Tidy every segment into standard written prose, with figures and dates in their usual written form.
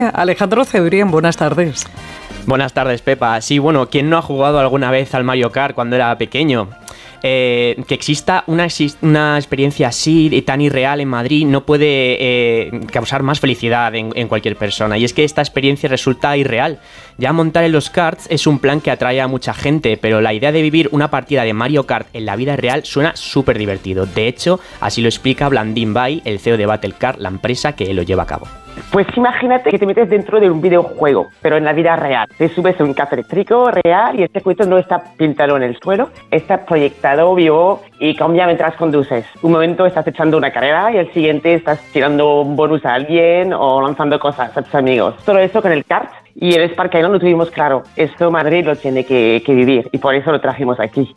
Alejandro Cebrián, buenas tardes. Buenas tardes, Pepa. Sí, bueno, ¿quién no ha jugado alguna vez al Mario Kart cuando era pequeño? Que exista una experiencia así tan irreal en Madrid no puede causar más felicidad en cualquier persona. Y es que esta experiencia resulta irreal. Ya montar en los karts es un plan que atrae a mucha gente, pero la idea de vivir una partida de Mario Kart en la vida real suena súper divertido. De hecho, así lo explica Blandín Bay, el CEO de Battlecard, la empresa que lo lleva a cabo. Pues imagínate que te metes dentro de un videojuego, pero en la vida real. Te subes a un kart eléctrico real y el circuito no está pintado en el suelo, está proyectado vivo y cambia mientras conduces. Un momento estás echando una carrera y el siguiente estás tirando un bonus a alguien o lanzando cosas a tus amigos. Todo eso con el kart y el Sparkino lo tuvimos claro. Esto Madrid lo tiene que vivir y por eso lo trajimos aquí.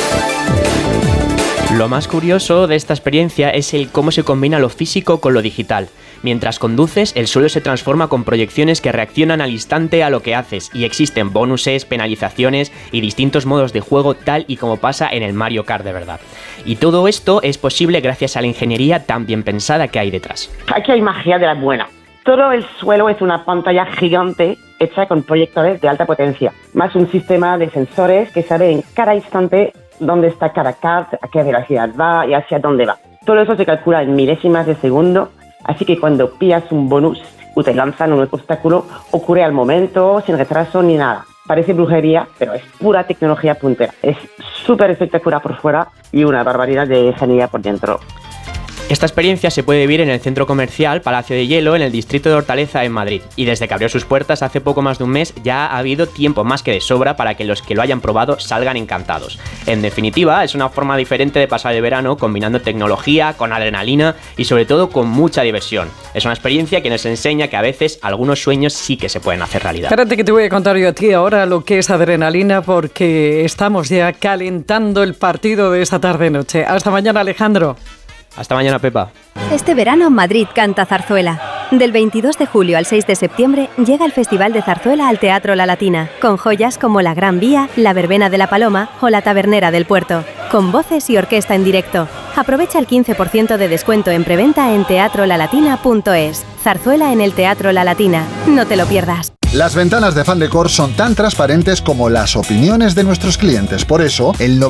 Lo más curioso de esta experiencia es el cómo se combina lo físico con lo digital. Mientras conduces, el suelo se transforma con proyecciones que reaccionan al instante a lo que haces y existen bonuses, penalizaciones y distintos modos de juego tal y como pasa en el Mario Kart de verdad. Y todo esto es posible gracias a la ingeniería tan bien pensada que hay detrás. Aquí hay magia de la buena. Todo el suelo es una pantalla gigante hecha con proyectores de alta potencia, más un sistema de sensores que sabe en cada instante dónde está cada kart, a qué velocidad va y hacia dónde va. Todo eso se calcula en milésimas de segundo, así que cuando pillas un bonus o te lanzan un obstáculo, ocurre al momento, sin retraso ni nada. Parece brujería, pero es pura tecnología puntera. Es súper espectacular por fuera y una barbaridad de ingeniería por dentro. Esta experiencia se puede vivir en el centro comercial Palacio de Hielo, en el distrito de Hortaleza, en Madrid. Y desde que abrió sus puertas hace poco más de un mes, ya ha habido tiempo más que de sobra para que los que lo hayan probado salgan encantados. En definitiva, es una forma diferente de pasar el verano, combinando tecnología con adrenalina y sobre todo con mucha diversión. Es una experiencia que nos enseña que a veces algunos sueños sí que se pueden hacer realidad. Espérate que te voy a contar yo a ti ahora lo que es adrenalina, porque estamos ya calentando el partido de esta tarde-noche. Hasta mañana, Alejandro. Hasta mañana, Pepa. Este verano Madrid canta zarzuela. Del 22 de julio al 6 de septiembre llega el Festival de Zarzuela al Teatro La Latina, con joyas como La Gran Vía, La Verbena de la Paloma o La Tabernera del Puerto, con voces y orquesta en directo. Aprovecha el 15% de descuento en preventa en teatrolalatina.es. Zarzuela en el Teatro La Latina. No te lo pierdas. Las ventanas de Fan Decor son tan transparentes como las opiniones de nuestros clientes. Por eso, el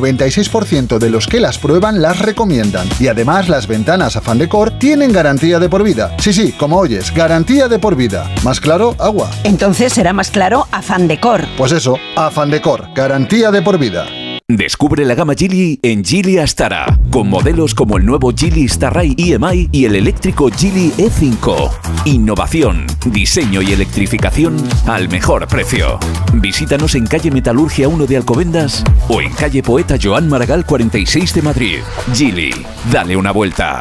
96% de los que las prueban las recomiendan. Y además, las ventanas a Fan Decor tienen garantía de por vida. Sí, como oyes, garantía de por vida. ¿Más claro? Agua. Entonces será más claro a Fan Decor. Pues eso, a Fan Decor, garantía de por vida. Descubre la gama Geely en Geely Astara, con modelos como el nuevo Geely Starray EMI y el eléctrico Geely E5. Innovación, diseño y electrificación al mejor precio. Visítanos en calle Metalurgia 1 de Alcobendas o en calle Poeta Joan Maragall 46 de Madrid. Geely, dale una vuelta.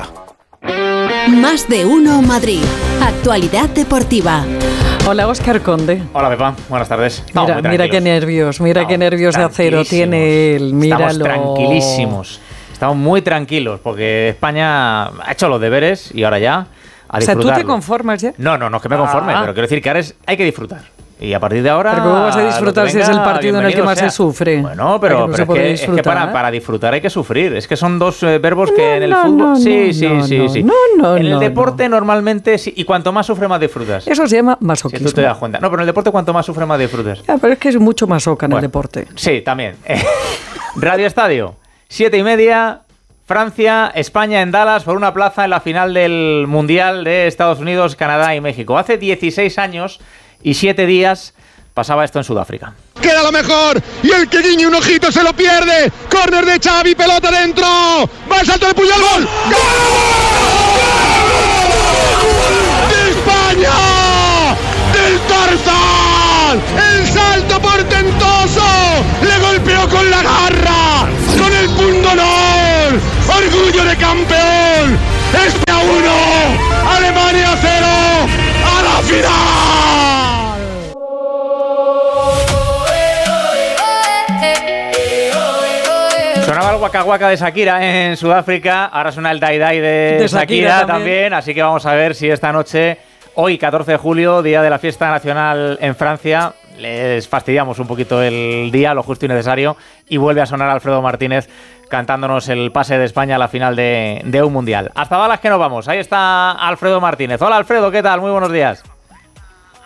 Más de uno Madrid. Actualidad deportiva. Hola, Óscar Conde. Hola, Pepa. Buenas tardes. Mira qué nervios, qué nervios de acero tiene él. Míralo. Estamos tranquilísimos. Estamos muy tranquilos porque España ha hecho los deberes y ahora ya a disfrutar. O sea, ¿tú te conformas ya? No es que me conforme, pero quiero decir que ahora hay que disfrutar. Y a partir de ahora... ¿Pero cómo vas a disfrutar si es el partido en el que más se sufre? Bueno, pero es que para disfrutar hay que sufrir. Es que son dos verbos que en el fútbol... Sí. En el deporte normalmente sí. Y cuanto más sufre, más disfrutas. Eso se llama masoquismo. Si tú te das cuenta. No, pero en el deporte cuanto más sufre, más disfrutas. Pero es que es mucho masoca en el deporte. Sí, también. Radio Estadio, 7:30... Francia, España en Dallas por una plaza en la final del Mundial de Estados Unidos, Canadá y México. Hace 16 años y 7 días pasaba esto en Sudáfrica. Queda lo mejor y el que guiñe un ojito se lo pierde. Córner de Xavi, pelota dentro. Va el salto de Puyol, gol. ¡Gol! ¡De España! ¡Del Tarzán! ¡El salto portentoso! ¡Le golpeó con la garra! ¡Con el punto honor! ¡Orgullo de campeón! ¡España 1! ¡Alemania 0! ¡A la final! Sonaba el Waka Waka de Shakira en Sudáfrica, ahora suena el Dai Dai de Shakira también, así que vamos a ver si esta noche, hoy 14 de julio, día de la fiesta nacional en Francia, les fastidiamos un poquito el día, lo justo y necesario, y vuelve a sonar Alfredo Martínez cantándonos el pase de España a la final de un mundial. Hasta Dallas que nos vamos, ahí está Alfredo Martínez. Hola Alfredo, ¿qué tal? Muy buenos días.